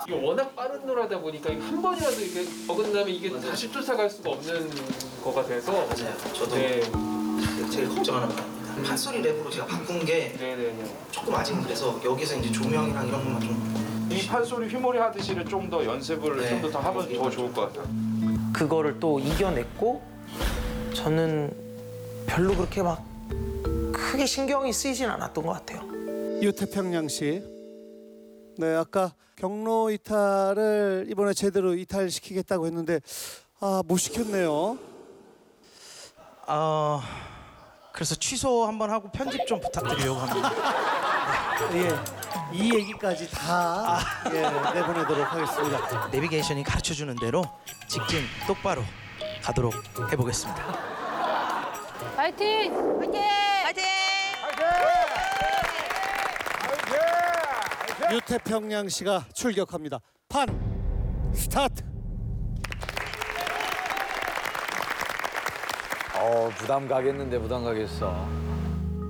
이게 워낙 빠른 노라다 보니까 한 번이라도 이게 어긋나면 이게 다시 쫓아갈 수가 없는 거가 돼서 맞아요. 저도 네. 제일 걱정하는 바입니다. 판소리 랩으로 제가 바꾼 게 네네네. 조금 아직 그래서 여기서 이제 조명이랑 이런 것만 좀 이 판소리 휘몰이 하듯이를 좀 더 연습을 네. 좀 더 하면 더 좋을 것 같아요. 그거를 또 이겨냈고 저는 별로 그렇게 막 크게 신경이 쓰이진 않았던 것 같아요. 유태평양 씨. 네, 아까 경로 이탈을 이번에 제대로 이탈시키겠다고 했는데 못 시켰네요. 그래서 취소 한번 하고 편집 좀 부탁드리려고 합니다. 예, 이 얘기까지 다 내보내도록 하겠습니다. 내비게이션이 가르쳐주는 대로 직진 똑바로 가도록 해보겠습니다. 파이팅! 유태평양 씨가 출격합니다. 판 스타트. 부담 가겠는데 부담 가겠어.